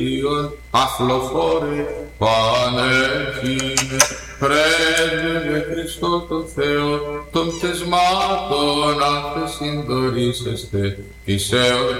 Αθλοφόρε πανέχεινε, πρέσβευε Χριστό το Θεό, των πτεσμάτων άθε συντορίσεστε, εις